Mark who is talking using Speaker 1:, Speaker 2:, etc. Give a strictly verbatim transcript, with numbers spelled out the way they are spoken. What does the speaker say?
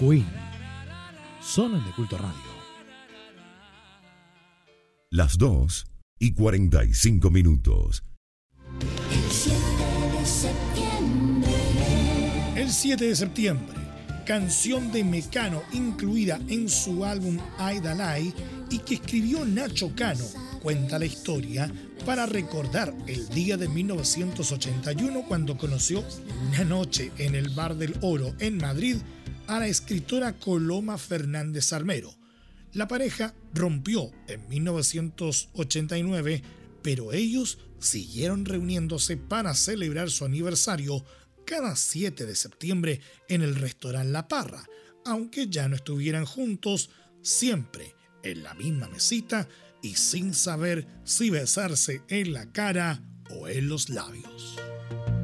Speaker 1: Queen. Son en De Culto Radio.
Speaker 2: Las dos y cuarenta y cinco minutos.
Speaker 3: El siete de septiembre.
Speaker 4: El siete de septiembre, canción de Mecano incluida en su álbum I Dalai y que escribió Nacho Cano, cuenta la historia para recordar el día de mil novecientos ochenta y uno cuando conoció una noche en el Bar del Oro en Madrid a la escritora Coloma Fernández Armero. La pareja rompió en mil novecientos ochenta y nueve, pero ellos siguieron reuniéndose para celebrar su aniversario cada siete de septiembre en el restaurante La Parra, aunque ya no estuvieran juntos, siempre en la misma mesita y sin saber si besarse en la cara o en los labios.